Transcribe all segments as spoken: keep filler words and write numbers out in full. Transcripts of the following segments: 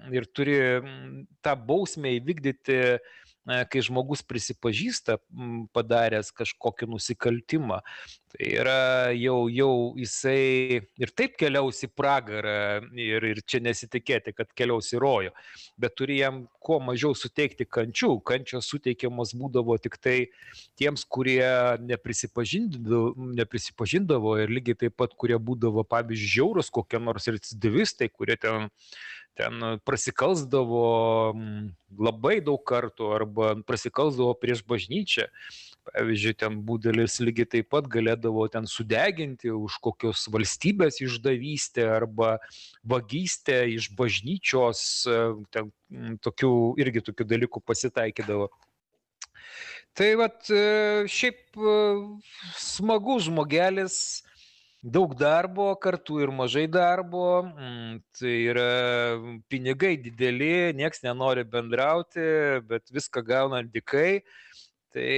ir turi tą bausmę įvykdyti, kai žmogus prisipažįsta padaręs kažkokį nusikaltimą. Tai yra jau, jau jisai ir taip keliaus į pragarą ir, ir čia nesitikėti, kad keliaus į rojų, bet turi jam kuo mažiau suteikti kančių. Kančios suteikiamos būdavo tik tai tiems, kurie neprisipažindavo, neprisipažindavo ir lygiai taip pat, kurie būdavo, pavyzdžiui, žiaurus, kokie nors recidivistai, kurie ten ten prasikalsdavo labai daug kartų arba prasikalsdavo prieš bažnyčią. Pavyzdžiui, ten būdelis lygiai taip pat galėdavo ten sudeginti už kokios valstybės išdavystę arba vagystę iš bažnyčios, ten tokių, irgi tokių dalykų pasitaikydavo. Tai vat, šiaip smagu žmogelis, daug darbo, kartu ir mažai darbo, tai yra pinigai dideli, nieks nenori bendrauti, bet viską gauna dykai. Tai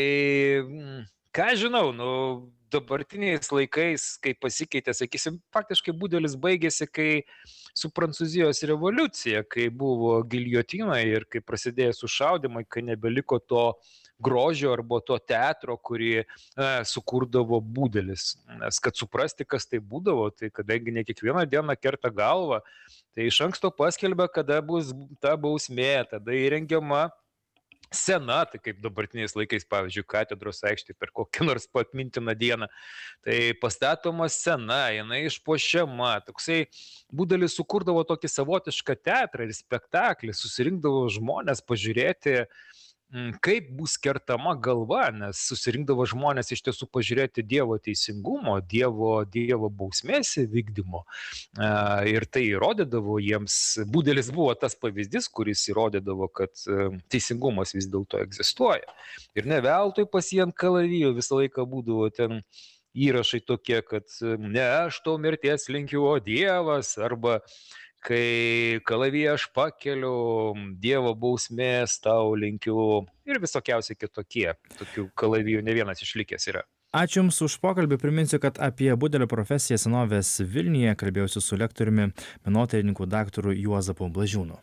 ką žinau, nu, dabartiniais laikais, kai pasikeitė, sakysim, faktiškai būdelis baigėsi, kai su Prancūzijos revoliucija, kai buvo giljotinai ir kai prasidėjo sušaudymai, kai nebeliko to grožio arba to teatro, kurį e, sukurdavo būdelis. Nes kad suprasti, kas tai būdavo, tai kadangi ne kiekvieną dieną kerta galvą, tai iš anksto paskelbė, kada bus ta bausmė, tada įrengiama scena, tai kaip dabartiniais laikais, pavyzdžiui, katedros aikštė per kokią nors atmintiną dieną, tai pastatoma scena, jinai išpuošiama, toksai būdelis sukurdavo tokį savotišką teatrą ir spektaklį, susirinkdavo žmonės pažiūrėti, kaip bus kertama galva, nes susirinkdavo žmonės iš tiesų pažiūrėti Dievo teisingumo, Dievo, dievo bausmės vykdymo. Ir tai įrodydavo jiems, būdelis buvo tas pavyzdys, kuris įrodydavo, kad teisingumas vis dėlto egzistuoja. Ir ne veltui pas jį ant kalavijų visą laiką būdavo ten įrašai tokie, kad ne aš tau mirties linkiu, o Dievas, arba kai kalaviją aš pakeliu, Dievo bausmės tau linkiu ir visokiausiai kitokie. Tokių kalavijų ne vienas išlikęs yra. Ačiū Jums už pokalbį. Priminsiu, kad apie budelio profesiją senovės Vilniuje kalbėjausi su lektoriumi, menotyrininku daktaru Juozapu Blažiūnu.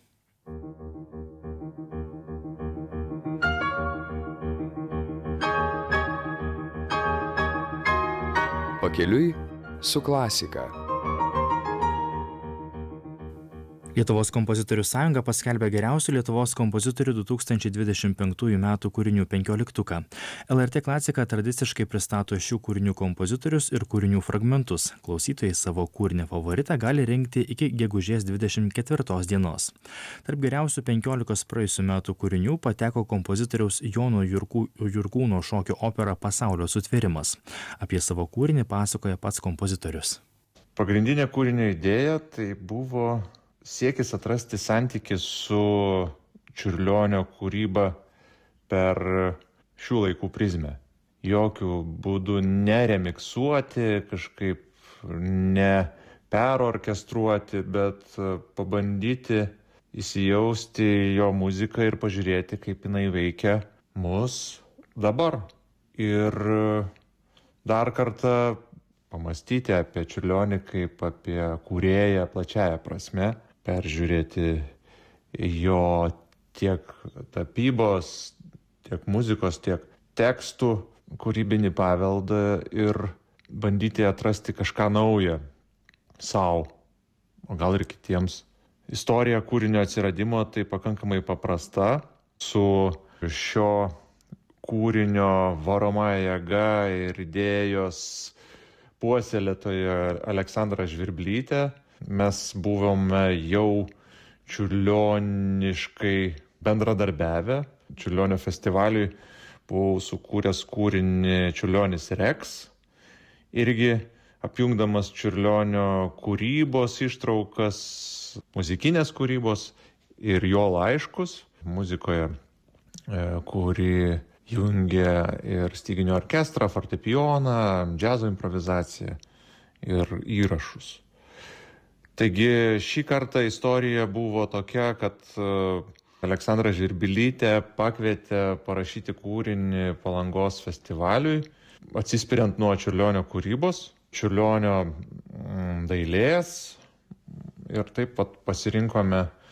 Pakeliui su klasika. Lietuvos kompozitorių sąjunga paskelbė geriausių Lietuvos kompozitorių du tūkstančiai dvidešimt penktųjų metų kūrinių penkioliktuką. L R T klasika tradiciškai pristato šių kūrinių kompozitorius ir kūrinių fragmentus. Klausytojai savo kūrinio favoritą gali rinkti iki gegužės dvidešimt ketvirtos dienos. Tarp geriausių penkiolikos praėjusių metų kūrinių pateko kompozitoriaus Jono Jurkų, Jurkūno šokio opera Pasaulio sutvėrimas. Apie savo kūrinį pasakoja pats kompozitorius. Pagrindinė kūrinio idėja tai buvo siekis atrasti santykį su Čiurlionio kūryba per šių laikų prizmę. Jokių būdų neremiksuoti, kažkaip neperorkestruoti, bet pabandyti įsijausti jo muziką ir pažiūrėti, kaip jinai veikia mus dabar. Ir dar kartą pamastyti apie Čiurlionį kaip apie kūrėją plačiaja prasme, peržiūrėti jo tiek tapybos, tiek muzikos, tiek tekstų kūrybinį paveldą ir bandyti atrasti kažką naują sau, o gal ir kitiems. Istorija kūrinio atsiradimo tai pakankamai paprasta. Su šio kūrinio varomąja jėga ir idėjos puoselėtoja Aleksandra Žvirblytė mes buvome jau čiurlioniškai bendradarbiavę. Čiurlionio festivaliui buvau sukūręs kūrinį Čiurlionis Reks, irgi apjungdamas Čiurlionio kūrybos ištraukas, muzikinės kūrybos ir jo laiškus muzikoje, kuri jungia ir styginio orkestrą, fortepijoną, džiazo improvizaciją ir įrašus. Taigi šį kartą istorija buvo tokia, kad Aleksandra Žvirblytė pakvietė parašyti kūrinį Palangos festivaliui, atsispiriant nuo Čiurlionio kūrybos, Čiurlionio dailės, ir taip pat pasirinkome